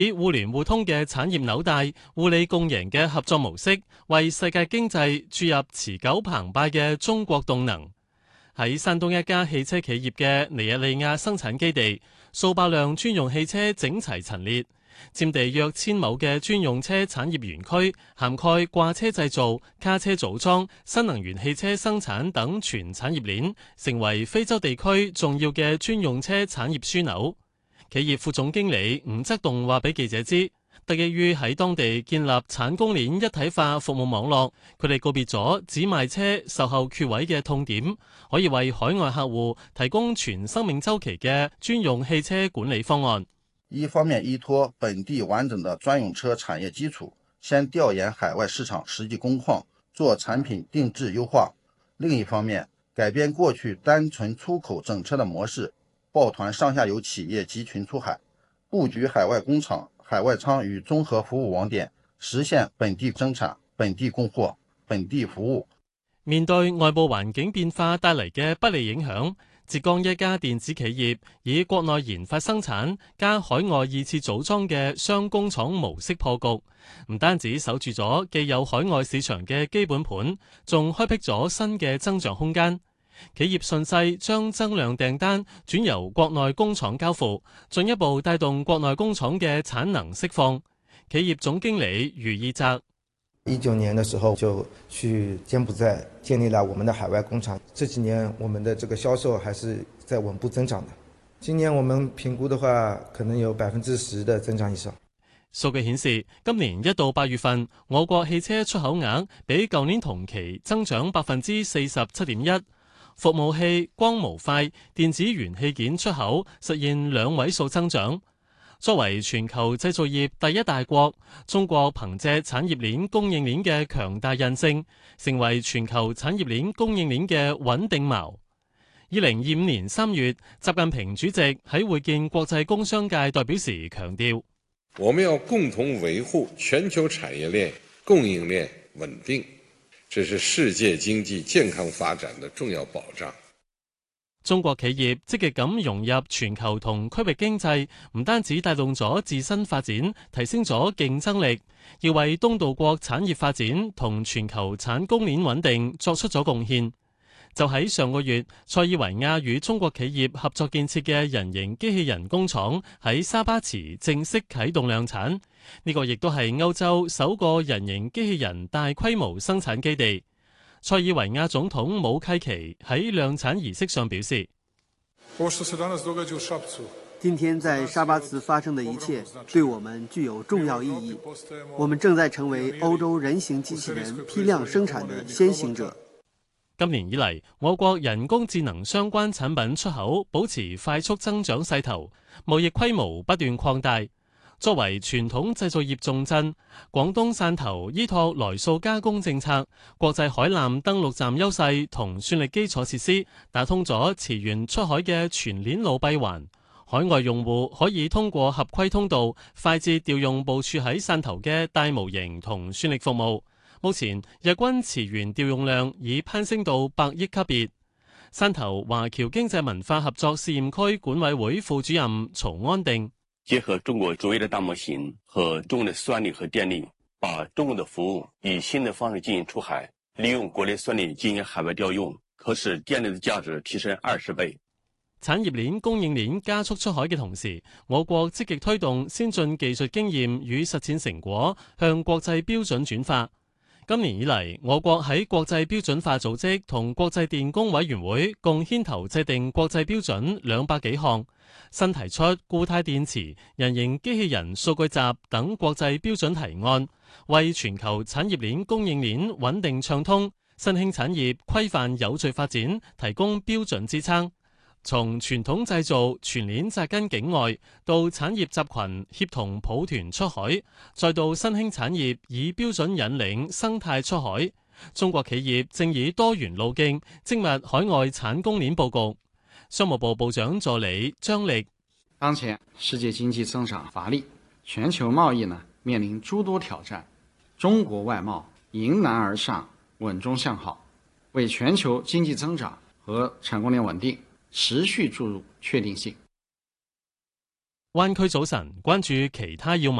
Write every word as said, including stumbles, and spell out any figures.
以互聯互通嘅產業紐帶、互利共贏嘅合作模式，為世界經濟注入持久澎湃嘅中國動能。喺山東一家汽車企業嘅尼日利亞生產基地，數百輛專用汽車整齊陳列，佔地約千畝嘅專用車產業園區，涵蓋掛車製造、卡車組裝、新能源汽車生產等全產業鏈，成為非洲地區重要嘅專用車產業樞紐。企業副總經理吳則棟話俾記者知，得益於喺當地建立產供鏈一體化服務網絡，佢哋告別咗只賣車售後缺位嘅痛點，可以為海外客戶提供全生命週期嘅專用汽車管理方案。 一方面依託本地完整的專用車產業基礎，先調研海外市場實際工況，做產品定制優化；另一方面，改變過去單純出口整車的模式，抱團上下游企業集群出海，佈局海外工廠、海外倉與綜合服務網點，實現本地生產、本地供貨、本地服務。 面對外部環境變化帶嚟嘅不利影響，浙江一家電子企業以國內研發生產加海外二次組裝嘅雙工廠模式破局，唔單止守住咗既有海外市場嘅基本盤，仲開闢咗新嘅增長空間。企業順勢將增量訂單轉由國內工廠交付，進一步帶動國內工廠嘅產能釋放。企業總經理余義澤： 一九年的時候就去柬埔寨建立了我們的海外工廠，這幾年我們的這個銷售還是在穩步增長的。今年我們評估的話，可能有百分之十的增長以上。 數據顯示，今年一到八月份，我國汽車出口額比舊年同期增長百分之四十七點一。服務器、光模塊、電子元器件出口實現兩位數增長。作為全球製造業第一大國，中國憑借產業鏈供應鏈嘅強大韌性，成為全球產業鏈供應鏈嘅穩定錨。二零二五年三月，習近平主席喺會見國際工商界代表時強調： 我們要共同維護全球產業鏈供應鏈穩定。這是世界經濟健康發展的重要保障。 中國企業積極咁融入全球同區域經濟，唔單止帶動咗自身發展，提升咗競爭力，亦為東道國產業發展同全球產供鏈穩定作出咗貢獻。就喺上個月，塞爾維亞與中國企業合作建設嘅人形機器人工廠喺沙巴池正式啟動量產。呢個亦都係歐洲首個人形機器人大規模生產基地。塞爾維亞總統武契奇喺量產儀式上表示： 今天在沙巴茨發生的一切對我們具有重要意義。我們正在成為歐洲人形機器人批量生產的先行者。 今年以嚟，我國人工智能相關產品出口保持快速增長勢頭，貿易規模不斷擴大。作為傳統製造業重鎮，廣東汕頭依託來塑加工政策、國際海纜登陸站優勢同算力基礎設施，打通咗馳援出海嘅全鏈路閉環。海外用戶可以通過合規通道，快捷調用部署喺汕頭嘅大模型同算力服務。目前日均馳援調用量已攀升到百億級別。汕頭華僑經濟文化合作試驗區管委會副主任曹安定： 結合中國卓越的大模型和中國的算力和電力，把中國的服務以新的方式進行出海，利用國內算力進行海外調用，可使電力的價值提升二十倍。 產業鏈供應鏈加速出海嘅同時，我國積極推動先進技術經驗與實踐成果向國際標準轉化。今年以嚟，我國喺國際標準化組織同國際電工委員會共牽頭制定國際標準兩百幾項，新提出固態電池、人形機器人數據集等國際標準提案，為全球產業鏈供應鏈穩定暢通、新興產業規範有序發展提供標準支撐。從傳統製造全鏈紮根境外，到產業集群協同抱團出海，再到新興產業以標準引領生態出海，中國企業正以多元路徑精密海外產供鏈佈局。商務部部長助理張力： 當前世界經濟增長乏力，全球貿易呢面臨諸多挑戰，中國外貿迎難而上，穩中向好，為全球經濟增長和產供鏈穩定持續注入確定性。 灣區早晨關注其他要聞。